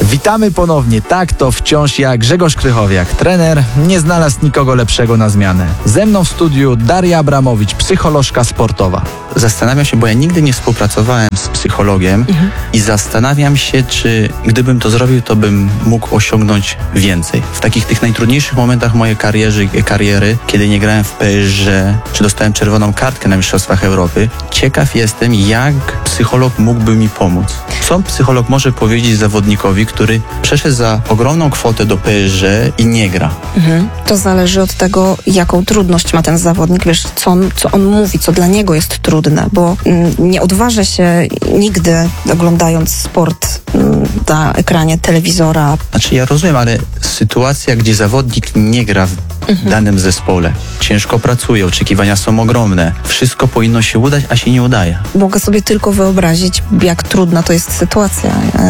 Witamy ponownie. Tak, to wciąż ja, Grzegorz Krychowiak, trener. Nie znalazł nikogo lepszego na zmianę. Ze mną w studiu Daria Abramowicz, psycholożka sportowa. Zastanawiam się, bo ja nigdy nie współpracowałem z psychologiem i zastanawiam się, czy gdybym to zrobił, to bym mógł osiągnąć więcej. W takich tych najtrudniejszych momentach mojej kariery, kiedy nie grałem w PSG, czy dostałem czerwoną kartkę na Mistrzostwach Europy, ciekaw jestem, jak psycholog mógłby mi pomóc. Co psycholog może powiedzieć zawodnikowi, który przeszedł za ogromną kwotę do PSG i nie gra? To zależy od tego, jaką trudność ma ten zawodnik, wiesz, co on mówi, co dla niego jest trudne, bo nie odważę się nigdy, oglądając sport na ekranie telewizora. Znaczy ja rozumiem, ale sytuacja, gdzie zawodnik nie gra w danym zespole, ciężko pracuje, oczekiwania są ogromne, wszystko powinno się udać, a się nie udaje. Mogę sobie tylko wyobrazić, jak trudna to jest sytuacja.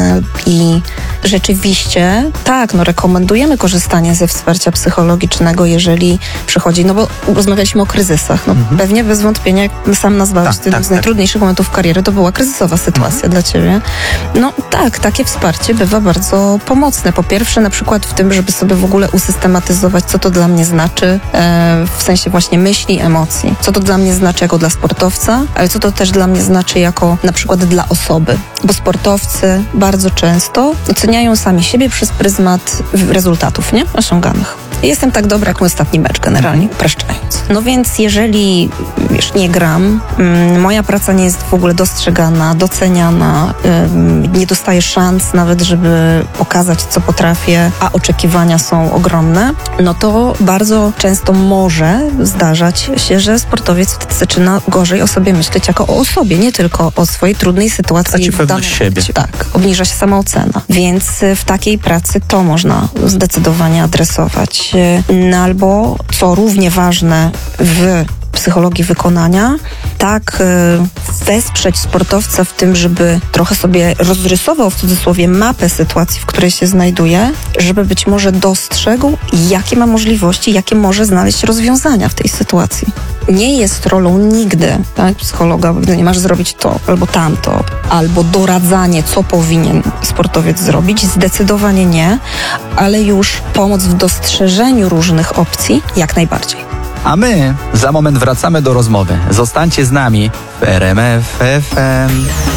I rzeczywiście, tak, rekomendujemy korzystanie ze wsparcia psychologicznego, jeżeli przychodzi, bo rozmawialiśmy o kryzysach. Pewnie bez wątpienia, jak sam nazwałeś, z najtrudniejszych momentów kariery, to była kryzysowa sytuacja dla ciebie. Tak, takie wsparcie bywa bardzo pomocne. Po pierwsze, na przykład w tym, żeby sobie w ogóle usystematyzować, co to dla mnie znaczy, w sensie właśnie myśli, emocji. Co to dla mnie znaczy jako dla sportowca, ale co to też dla mnie znaczy jako na przykład dla osoby. Bo sportowcy bardzo często oceniają sami siebie przez pryzmat rezultatów, osiąganych. Jestem tak dobra, jak mój ostatni mecz, generalnie upraszczając. Więc jeżeli, nie gram, moja praca nie jest w ogóle dostrzegana, doceniana, nie dostaję szans nawet, żeby pokazać, co potrafię, a oczekiwania są ogromne, to bardzo często może zdarzać się, że sportowiec wtedy zaczyna gorzej o sobie myśleć jako o osobie, nie tylko o swojej trudnej sytuacji. Traci pewność siebie. Tak, obniża się samoocena. Więc w takiej pracy to można zdecydowanie adresować. Albo, co równie ważne w psychologii wykonania, tak wesprzeć sportowca w tym, żeby trochę sobie rozrysował w cudzysłowie mapę sytuacji, w której się znajduje, żeby być może dostrzegł, jakie ma możliwości, jakie może znaleźć rozwiązania w tej sytuacji. Nie jest rolą nigdy psychologa, nie masz zrobić to albo tamto, albo doradzanie, co powinien sportowiec zrobić. Zdecydowanie nie, ale już pomoc w dostrzeżeniu różnych opcji jak najbardziej. A my za moment wracamy do rozmowy. Zostańcie z nami w RMF FM.